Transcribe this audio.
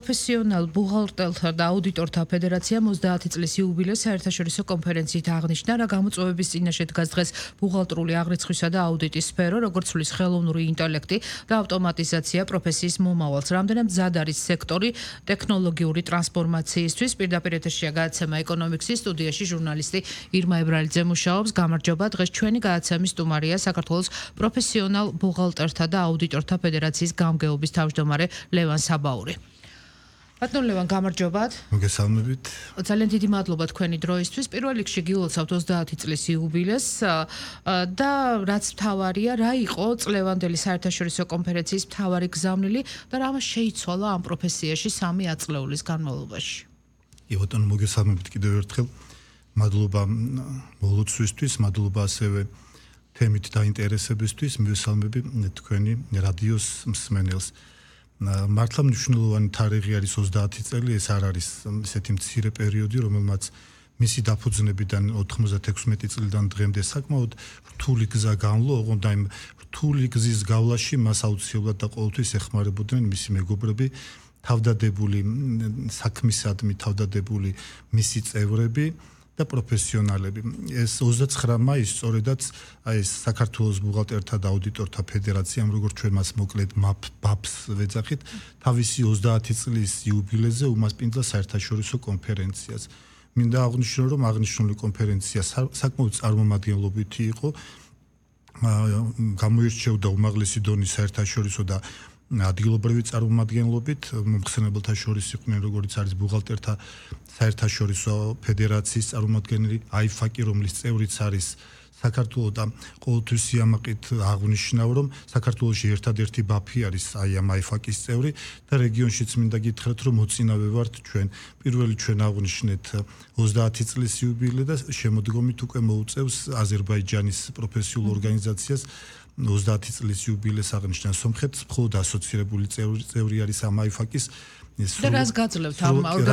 პროფესიონალ ბუღალტერთა და აუდიტორთა ფედერაციამ 30 წლის იუბილეს საერთაშორისო კონფერენციით აღნიშნა, რა გამოწვევების წინაშე დგას დღეს ბუღალტრული აღრიცხვისა და აუდიტის სფერო, როგორც სulis ხელოვნური ინტელექტი და ავტომატიზაცია პროფესიის მომავალს. რამდენად მზად არის სექტორი ტექნოლოგიური ტრანსფორმაციისთვის. პირდაპირ ეთერშია გადაცემა ეკონომიქსის სტუდიაში ჟურნალისტი ირმა ებრალიძე მუშაობს. გამარჯობა, დღეს ჩვენი გადაცემის სტუმარია საქართველოს პროფესიონალ ბუღალტერთა და აუდიტორთა ფედერაციის გამგეობის თავმჯდომარე ლევან საბაური. ბატონ ლევან, გამარჯობათ. მოგესალმებით. ძალიან დიდი მადლობა თქვენი დროისთვის. პირველ რიგში გილოცავთ 30 წლის იუბილეს და რაც მთავარია, რა იყო წლევანდელი საერთაშორისო კონფერენციის მთავარი გზავნილი და რა შეიცვალა ამ პროფესიაში 3 ათწლეულის განმავლობაში. ბატონო, მოგესალმებით კიდევ ერთხელ. მადლობა მოლოცვისთვის, მადლობა ასევე თემით დაინტერესებისთვის. მივესალმები თქვენი რადიოს მსმენელს. მართლა მნიშვნელოვანი თარიღი არის 30 წელი, ეს არ არის ესეთი მცირე პერიოდი, რომელმაც მისი დაფუძნებიდან 96 წლიდან დღემდე საკმაოდ რთული გზა განვლო, ოღონდ იმ რთული გზის გავლაში მას აუცილებლად და ყოველთვის ეხმარებოდნენ მისი მეგობრები, თავდადებული საქმისადმი, თავდადებული მისი წევრები და პროფესიონალები. ეს 29 მაისს სწორედაც ეს საქართველოს ბუღალტერთა და აუდიტორთა ფედერაციამ, როგორც ჩვენ მას მოკლედ BAPS ვეძახით, თავისი 30 წლის იუბილეზე უმასპინძლა საერთაშორისო კონფერენციას. მინდა აღვნიშნო, რომ აღნიშნული კონფერენცია საკმაოდ წარმომადგენლობითი იყო, გამოირჩეოდა უმაღლესი დონის საერთაშორისო და ადგილობრივი წარმომადგენლობით. მომხსენებელთა შორის იყვნენ როგორც არის ბუღალტერთა საერთაშორისო ფედერაციის წარმომადგენელი AIFAC-ი, რომლის წევრიც არის საქართველოს და ყოველთვის სიამაყით აღვნიშნავ, რომ საქართველოში ერთადერთი BAPI არის აი ამ AIFAC-ის წევრი და რეგიონშიც მინდა გითხრათ, რომ მოწინავე ვართ ჩვენ. პირველი ჩვენ აღვნიშნეთ 30 წლის იუბილე და შემოდგომით უკვე მოუწევს აზერბაიჯანის პროფესიულ ორგანიზაციას 30 წლის იუბილეს აღნიშნან. სომხეთს მხოლოდ ასოცირებული წევრი არის ამ AIFAC-ის. და რას გაძლევთ ამ